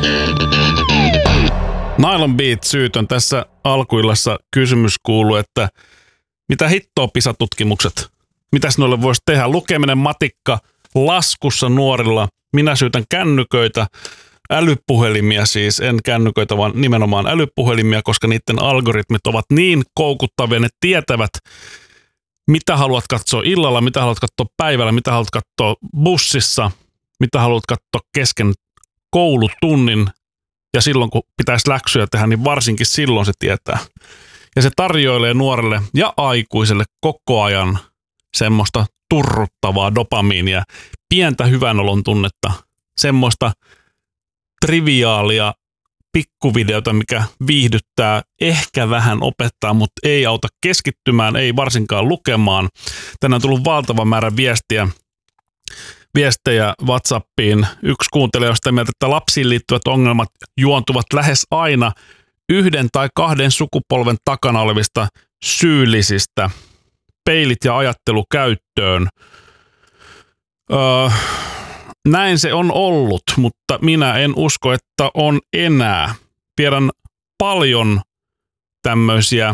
Nylon Beat syytön. Tässä alkuillassa kysymys kuuluu, että mitä hittoa PISA-tutkimukset? Mitäs noille voisi tehdä? Lukeminen, matikka, laskussa nuorilla. Minä syytän kännyköitä, älypuhelimia siis, en kännyköitä, vaan nimenomaan älypuhelimia, koska niiden algoritmit ovat niin koukuttavia, ne tietävät, mitä haluat katsoa illalla, mitä haluat katsoa päivällä, mitä haluat katsoa bussissa, mitä haluat katsoa kesken koulutunnin, ja silloin kun pitäisi läksyjä tehdä, niin varsinkin silloin se tietää. Ja se tarjoilee nuorelle ja aikuiselle koko ajan semmoista turruttavaa dopamiinia, pientä hyvänolon tunnetta, semmoista triviaalia pikkuvideota, mikä viihdyttää, ehkä vähän opettaa, mutta ei auta keskittymään, ei varsinkaan lukemaan. Tänään on tullut valtava määrä viestejä WhatsAppiin. Yksi kuuntelija on sitä mieltä, että lapsiin liittyvät ongelmat juontuvat lähes aina yhden tai kahden sukupolven takana olevista syyllisistä. Peilit ja ajattelu käyttöön. Näin se on ollut, mutta minä en usko, että on enää. Tiedän paljon tämmöisiä,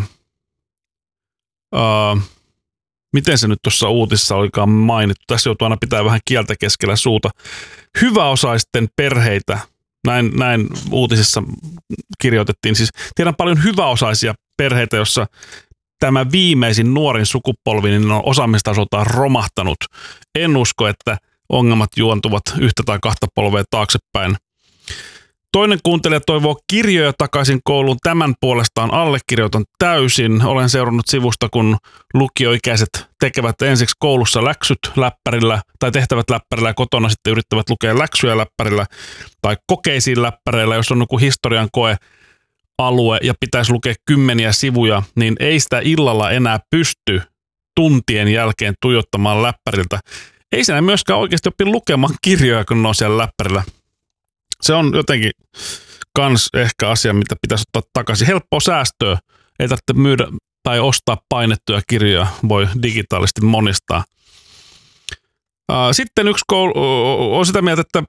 miten se nyt tuossa uutisessa olikaan mainittu, tässä joutuu aina pitää vähän kieltä keskellä suuta, hyväosaisten perheitä, näin uutisissa kirjoitettiin, siis tiedän paljon hyväosaisia perheitä, jossa tämä viimeisin nuorin sukupolvi niin on osaamistasoltaan romahtanut. En usko, että ongelmat juontuvat yhtä tai kahta polvea taaksepäin. Toinen kuuntelija toivoo kirjoja takaisin kouluun. Tämän puolestaan allekirjoitan täysin. Olen seurannut sivusta, kun lukioikäiset tekevät ensiksi koulussa läksyt läppärillä tai tehtävät läppärillä ja kotona sitten yrittävät lukea läksyjä läppärillä tai kokeisiin läppäreillä, jos on joku historian koealue ja pitäisi lukea 10 sivuja, niin ei sitä illalla enää pysty tuntien jälkeen tuijottamaan läppäriltä. Ei siinä myöskään oikeasti opi lukemaan kirjoja, kun ne on siellä läppärillä. Se on jotenkin kans ehkä asia, mitä pitäisi ottaa takaisin. Helppoa säästöä. Ei tarvitse myydä tai ostaa painettuja kirjoja. Voi digitaalisesti monistaa. Sitten yksi on sitä mieltä, että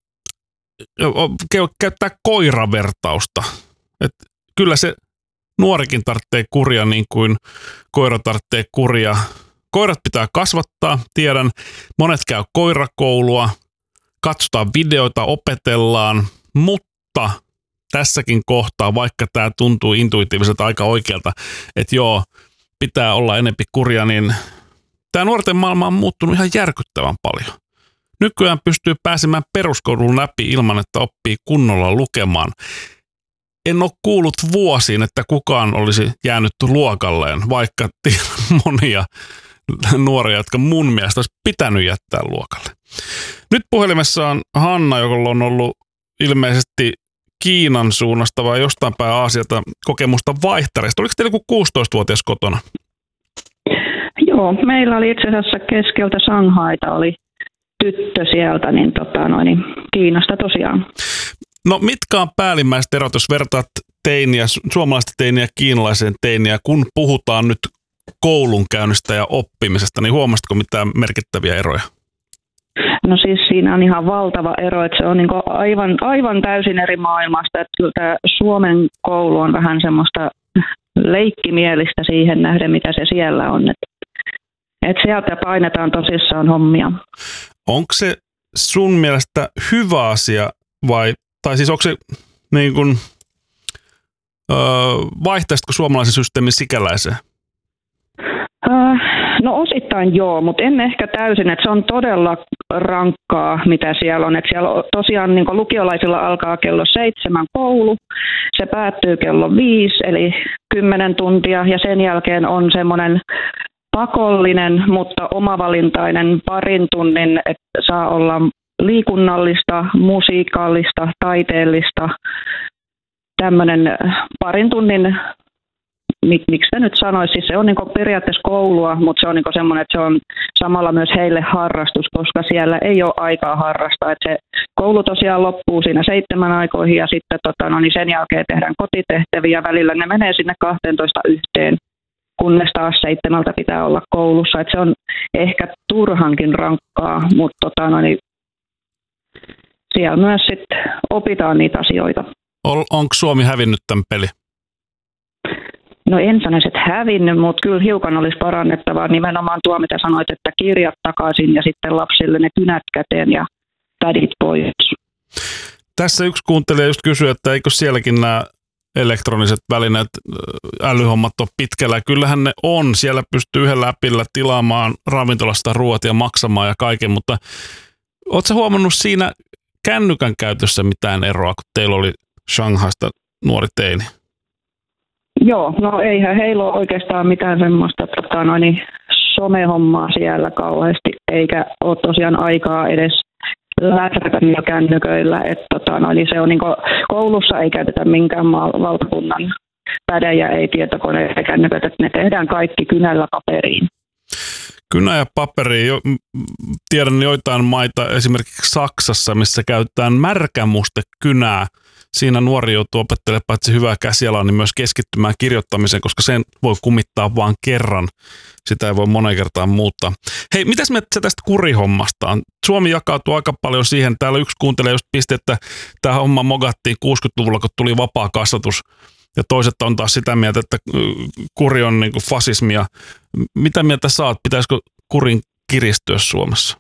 käyttää koiravertausta. Että kyllä se nuorikin tarvitsee kuria niin kuin koira tarvitsee kuria. Koirat pitää kasvattaa, tiedän. Monet käy koirakoulua, katsotaan videoita, opetellaan, mutta tässäkin kohtaa, vaikka tämä tuntuu intuitiiviselta aika oikealta, että joo, pitää olla enempi kuria, niin tämä nuorten maailma on muuttunut ihan järkyttävän paljon. Nykyään pystyy pääsemään peruskoulun läpi ilman, että oppii kunnolla lukemaan. En ole kuullut vuosiin, että kukaan olisi jäänyt luokalleen, vaikka monia nuoria, jotka mun mielestä olisi pitänyt jättää luokalle. Nyt puhelimessa on Hanna, jolla on ollut ilmeisesti Kiinan suunnasta vai jostain päin Aasialta kokemusta vaihtareista. Oliko teillä joku 16-vuotias kotona? Joo, meillä oli itse asiassa keskeltä Shanghaita oli tyttö sieltä, niin, Kiinasta tosiaan. No mitkä on päällimmäiset erot, jos vertaat teiniä, suomalaista teiniä kiinalaiseen teiniä, kun puhutaan nyt koulunkäynnistä ja oppimisesta, niin huomasitko mitään merkittäviä eroja? No siis siinä on ihan valtava ero, että se on niin aivan täysin eri maailmasta, että kyllä tämä Suomen koulu on vähän semmoista leikkimielistä siihen nähden, mitä se siellä on, että sieltä painetaan tosissaan hommia. Onko se sun mielestä hyvä asia tai siis onko se niin kuin, vaihtaisitko suomalaisen systeemin sikäläiseen? No osittain joo, mutta en ehkä täysin, että se on todella rankkaa, mitä siellä on. Että siellä tosiaan niin lukiolaisilla alkaa kello 7 koulu, se päättyy kello 5, eli 10 tuntia, ja sen jälkeen on semmoinen pakollinen, mutta omavalintainen parin tunnin, että saa olla liikunnallista, musiikallista, taiteellista, tämmöinen parin tunnin, miksi se nyt sanoisi, siis se on niin periaatteessa koulua, mutta se on niin semmoinen, että se on samalla myös heille harrastus, koska siellä ei ole aikaa harrastaa. Että se koulu tosiaan loppuu siinä 7 aikoihin ja sitten niin sen jälkeen tehdään kotitehtäviä. Välillä ne menee sinne 12 yhteen, kunnes taas 7 pitää olla koulussa. Että se on ehkä turhankin rankkaa, mutta siellä myös sitten opitaan niitä asioita. Onko Suomi hävinnyt tämän peli? No en sanoisi, että hävinnyt, mutta kyllä hiukan olisi parannettavaa nimenomaan tuo, mitä sanoit, että kirjat takaisin ja sitten lapsille ne kynät käteen ja pädit pois. Tässä yksi kuuntelija just kysyi, että eikö sielläkin nämä elektroniset välineet, älyhommat on pitkällä. Kyllähän ne on. Siellä pystyy yhdellä appilla tilaamaan ravintolasta ruoat ja maksamaan ja kaiken, mutta ootko sä huomannut siinä kännykän käytössä mitään eroa, kun teillä oli Shanghaista nuori teini? Joo, no eihän heillä ole oikeastaan mitään semmoista somehommaa siellä kauheasti, eikä ole tosiaan aikaa edes läträtä niillä kännyköillä. Niin se on koulussa ei käytetä minkään valtakunnan pädejä, ei tietokoneita kännyköitä, että ne tehdään kaikki kynällä paperiin. Kynä ja paperi. Tiedän joitain maita, esimerkiksi Saksassa, missä käytetään märkämustekynää. Siinä nuori joutuu opettelemaan paitsi hyvää käsialaa, niin myös keskittymään kirjoittamiseen, koska sen voi kumittaa vain kerran. Sitä ei voi monen kertaan muuttaa. Hei, mitäs mieltä tästä kurihommasta on? Suomi jakautuu aika paljon siihen. Täällä yksi kuuntelee just pisti, että tämä homma mogattiin 60-luvulla, kun tuli vapaa kasvatus. Ja toiset on taas sitä mieltä, että kuri on niin kuin fasismia. Mitä mieltä saat? Pitäisikö kurin kiristyä Suomessa?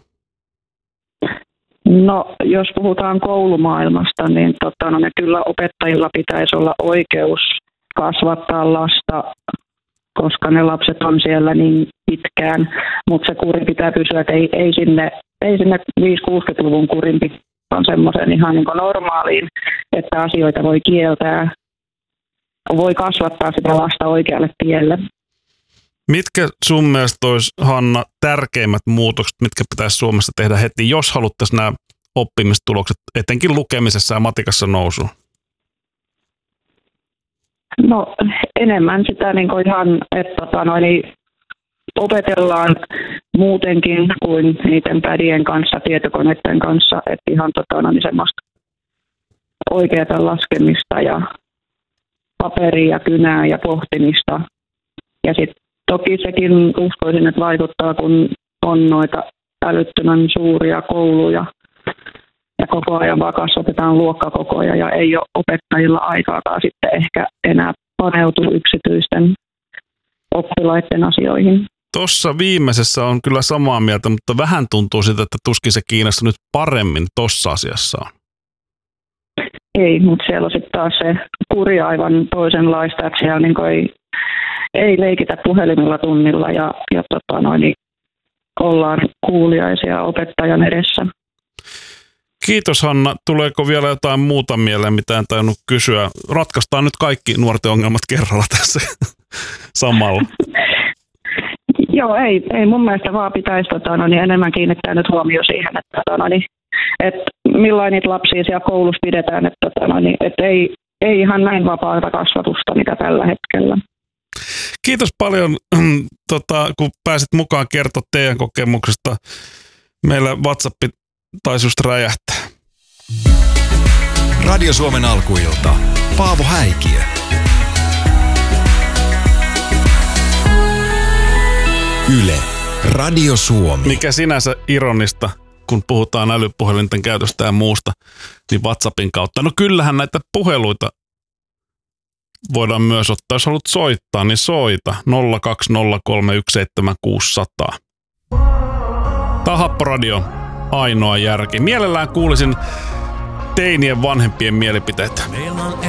No, jos puhutaan koulumaailmasta, niin kyllä opettajilla pitäisi olla oikeus kasvattaa lasta, koska ne lapset on siellä niin pitkään, mutta se kuri pitää pysyä, että ei sinne 5-60-luvun kurin on semmoisen ihan niin kuin normaaliin, että asioita voi kieltää, voi kasvattaa sitä lasta oikealle tielle. Mitkä sun mielestä olisi, Hanna, tärkeimmät muutokset, mitkä pitäisi Suomessa tehdä heti, jos haluttaisiin nämä oppimistulokset, etenkin lukemisessa ja matikassa nousuun? No enemmän sitä niin kuin ihan, että opetellaan muutenkin kuin niiden pädien kanssa, tietokoneiden kanssa, että ihan semmoista oikeaa laskemista ja paperia ja kynää ja pohtimista. Ja sitten toki sekin uskoisin, että vaikuttaa, kun on noita älyttömän suuria kouluja ja koko ajan vaan kasvatetaan luokkakokoja ja ei ole opettajilla aikaakaan sitten ehkä enää paneutua yksityisten oppilaiden asioihin. Tuossa viimeisessä on kyllä samaa mieltä, mutta vähän tuntuu siltä, että tuskin se Kiinassa nyt paremmin tuossa asiassa on. Ei, mutta siellä on sitten taas se kuri aivan toisenlaista, että siellä ei leikitä puhelimella tunnilla ja ollaan kuuliaisia opettajan edessä. Kiitos, Hanna. Tuleeko vielä jotain muuta mieleen, mitä en tainnut kysyä? Ratkaistaan nyt kaikki nuorten ongelmat kerralla tässä samalla. Joo, ei mun mielestä vaan pitäisi enemmän kiinnittää nyt huomioon siihen, että millain niitä lapsia siellä koulussa pidetään, että ei ihan näin vapaata kasvatusta, mitä tällä hetkellä. Kiitos paljon, kun pääsit mukaan kertoa teidän kokemuksesta. Meillä WhatsApp taisi just räjähtää. Radio Suomen alkuilta. Paavo Häikiö. Yle. Radio Suomi. Mikä sinänsä ironista, kun puhutaan älypuhelinten käytöstä ja muusta, niin WhatsAppin kautta. No kyllähän näitä puheluita voidaan myös ottaa. Jos haluat soittaa, niin soita 020317600. Tämä on Happoradio, ainoa järki. Mielellään kuulisin teinien vanhempien mielipiteitä.